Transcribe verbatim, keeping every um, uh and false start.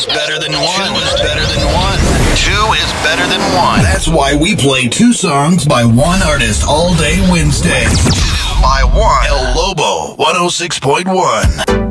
is better than one. Two is better than one. Two is better than one. That's why we play two songs by one artist all day Wednesday. Two by one. El Lobo, one oh six point one.